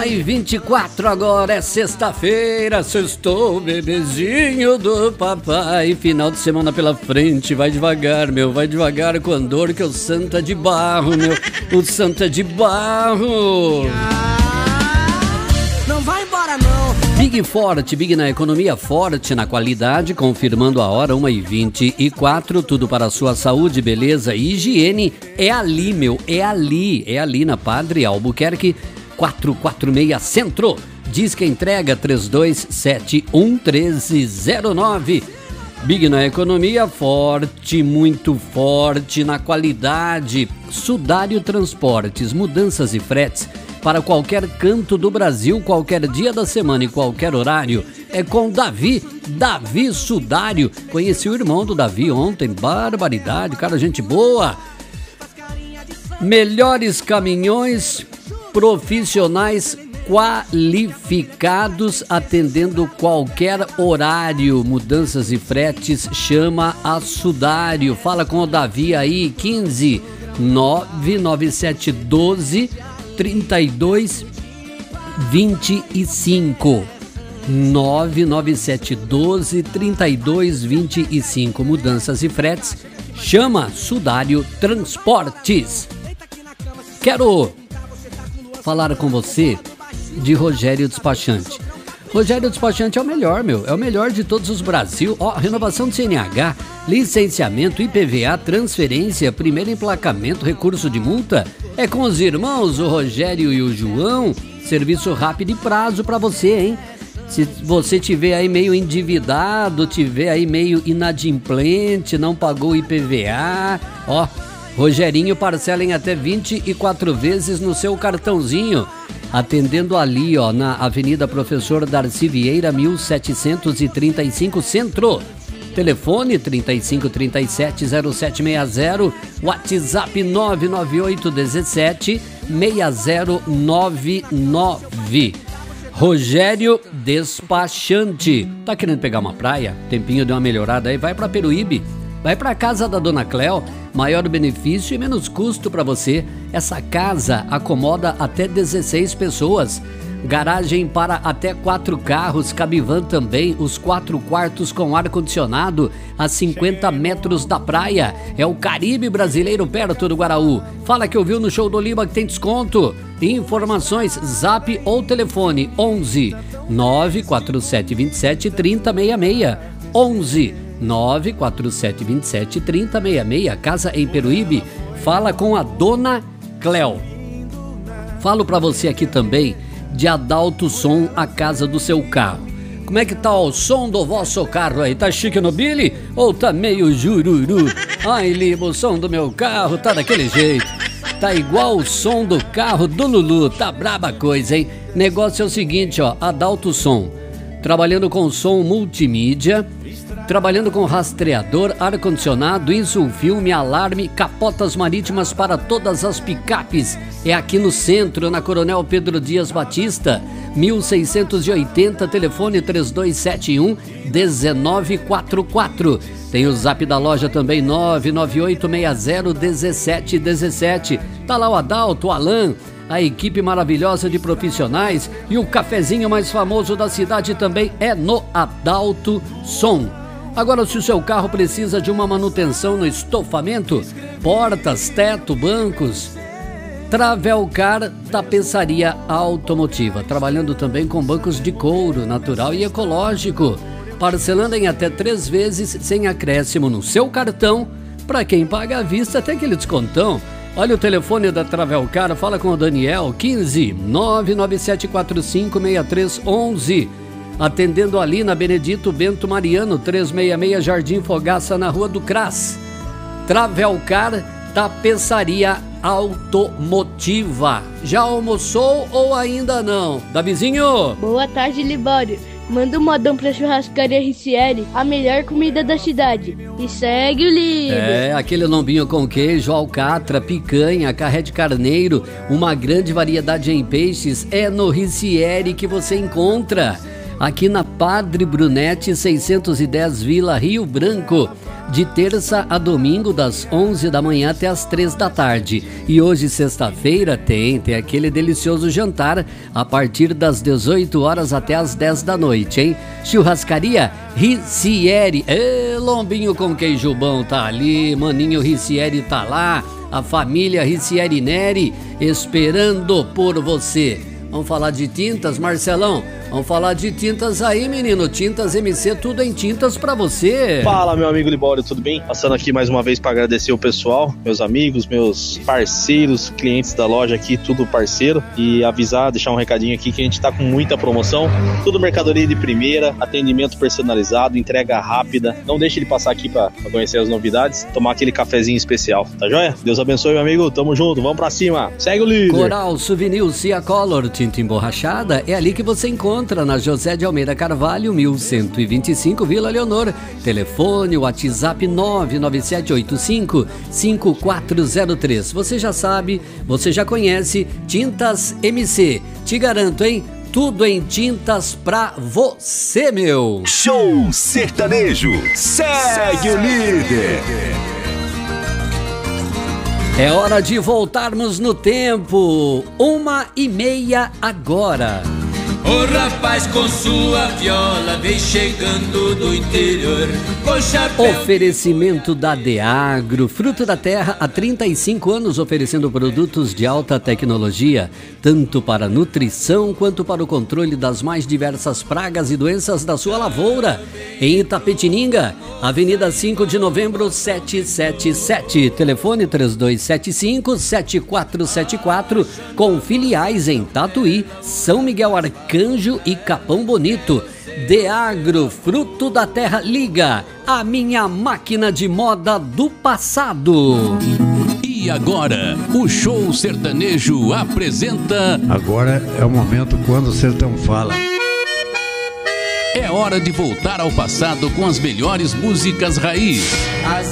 1h24 agora, é sexta-feira, sextou, bebezinho do papai. Final de semana pela frente, vai devagar, meu, vai devagar com a dor que o santo é de barro, meu, o santo é de barro. Não vai embora não. Big Forte, Big na economia, forte na qualidade, confirmando a hora, 1h24, tudo para a sua saúde, beleza e higiene, é ali, meu, é ali na Padre Albuquerque, 446 Centro. Diz que entrega 3271-1309. Big na economia, forte, muito forte na qualidade. Sudário Transportes, mudanças e fretes para qualquer canto do Brasil, qualquer dia da semana e qualquer horário. É com Davi Sudário. Conheci o irmão do Davi ontem, barbaridade, cara, gente boa. Melhores caminhões, profissionais qualificados, atendendo qualquer horário. Mudanças e fretes, chama a Sudário. Fala com o Davi aí, 15 99712 3225 99712 3225. Mudanças e fretes, chama Sudário Transportes. Quero falar com você de Rogério Despachante. Rogério Despachante é o melhor, meu, é o melhor de todos os Brasil. Ó, renovação de CNH, licenciamento, IPVA, transferência, primeiro emplacamento, recurso de multa, é com os irmãos, o Rogério e o João. Serviço rápido e prazo pra você, hein? Se você tiver aí meio endividado, tiver aí meio inadimplente, não pagou IPVA, ó, Rogerinho parcela em até 24 vezes no seu cartãozinho. Atendendo ali, ó, na Avenida Professor Darcy Vieira, 1735 Centro. Telefone 3537-0760, WhatsApp 99817-6099. Rogério Despachante. Tá querendo pegar uma praia? Tempinho de uma melhorada aí, vai pra Peruíbe. Vai pra casa da Dona Cléo, maior benefício e menos custo para você. Essa casa acomoda até 16 pessoas. Garagem para até 4 carros, cabe van também, os 4 quartos com ar-condicionado a 50 metros da praia. É o Caribe brasileiro perto do Guaraú. Fala que ouviu no Show do Lima que tem desconto. Informações, zap ou telefone 11 94727 3066. 11 94727 3066. Casa em Peruíbe. Fala com a Dona Cléo. Falo pra você aqui também de Adalto Som, a casa do seu carro. Como é que tá o som do vosso carro aí? Tá chique no Billy ou tá meio jururu? Ai, Lima, o som do meu carro tá daquele jeito. Tá igual o som do carro do Lulu. Tá braba a coisa, hein? Negócio é o seguinte, ó, Adalto Som, trabalhando com som multimídia, trabalhando com rastreador, ar-condicionado, insulfilme, alarme, capotas marítimas para todas as picapes. É aqui no centro, na Coronel Pedro Dias Batista, 1680, telefone 3271-1944. Tem o zap da loja também, 998601717. Tá lá o Adalto, o Alan, a equipe maravilhosa de profissionais, e o cafezinho mais famoso da cidade também é no Adalto Som. Agora, se o seu carro precisa de uma manutenção no estofamento, portas, teto, bancos, Travelcar Tapeçaria Automotiva, trabalhando também com bancos de couro natural e ecológico, parcelando em até 3 vezes sem acréscimo no seu cartão. Para quem paga à vista, até aquele descontão. Olha o telefone da Travelcar, fala com o Daniel, 15 997456311. Atendendo ali na Benedito Bento Mariano, 366 Jardim Fogaça, na Rua do Cras. Travelcar Tapeçaria Automotiva. Já almoçou ou ainda não? Davizinho? Boa tarde, Libório. Manda um modão pra churrascaria RCL, a melhor comida da cidade. E segue o líder. É, aquele lombinho com queijo, alcatra, picanha, carré de carneiro, uma grande variedade em peixes. É no RCL que você encontra. Aqui na Padre Brunete, 610 Vila Rio Branco. de terça a domingo, das 11 da manhã até as 3 da tarde. E hoje, sexta-feira, tem aquele delicioso jantar a partir das 18 horas até as 10 da noite, hein? Churrascaria Ricieri. Lombinho com queijo bom tá ali, maninho Ricieri tá lá, a família Ricieri Neri esperando por você. Vamos falar de tintas, Marcelão? Vamos falar de tintas aí, menino. Tintas MC, tudo em tintas pra você. Fala, meu amigo Libório, tudo bem? Passando aqui mais uma vez pra agradecer o pessoal, meus amigos, meus parceiros, clientes da loja aqui, tudo parceiro. E avisar, deixar um recadinho aqui que a gente tá com muita promoção. Tudo mercadoria de primeira, atendimento personalizado, entrega rápida. Não deixe de passar aqui pra conhecer as novidades, tomar aquele cafezinho especial, tá joia? Deus abençoe, meu amigo. Tamo junto, vamos pra cima. Segue o líder. Coral Souvenir Cia Color, tinta emborrachada, é ali que você encontra, na José de Almeida Carvalho, 1125, Vila Leonor. Telefone, WhatsApp 99785-5403. Você já sabe, você já conhece Tintas MC. Te garanto, hein? Tudo em tintas pra você, meu. Show sertanejo. Segue o líder. É hora de voltarmos no tempo. 1h30 agora. O rapaz com sua viola vem chegando do interior com chapéu. Oferecimento da Deagro, fruto da terra há 35 anos, oferecendo produtos de alta tecnologia, tanto para nutrição quanto para o controle das mais diversas pragas e doenças da sua lavoura. Em Itapetininga, Avenida 5 de Novembro 777, telefone 3275-7474, com filiais em Tatuí, São Miguel Arcanjo e Capão Bonito. Deagro, fruto da terra, liga a minha máquina de moda do passado. E agora, o Show Sertanejo apresenta... Agora é o momento quando o sertão fala. É hora de voltar ao passado com as melhores músicas raiz.